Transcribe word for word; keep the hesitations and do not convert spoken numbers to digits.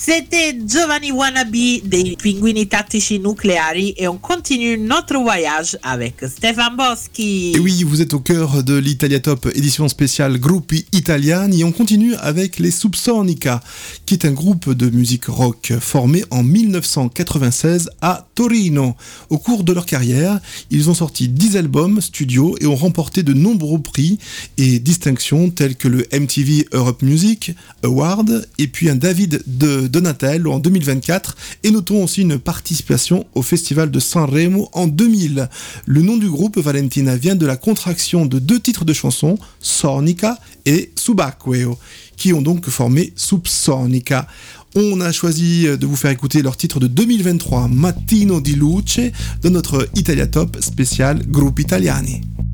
C'était Giovanni Wannabe dei Pinguini Tattici Nucleari et on continue notre voyage avec Stefan Boschi. Et oui, vous êtes au cœur de l'Italia Top édition spéciale Gruppi Italiani et on continue avec les Subsonica, qui est un groupe de musique rock formé en dix-neuf cent quatre-vingt-seize à Torino. Au cours de leur carrière, ils ont sorti dix albums studio et ont remporté de nombreux prix et distinctions tels que le M T V Europe Music Award et puis un David de Donatello en deux mille vingt-quatre et notons aussi une participation au Festival de Sanremo en deux mille. Le nom du groupe Valentina vient de la contraction de deux titres de chansons, Sonica et Subacqueo, qui ont donc formé Subsonica. On a choisi de vous faire écouter leur titre de deux mille vingt-trois, Mattino di Luce, de notre Italia Top spécial Gruppi Italiani.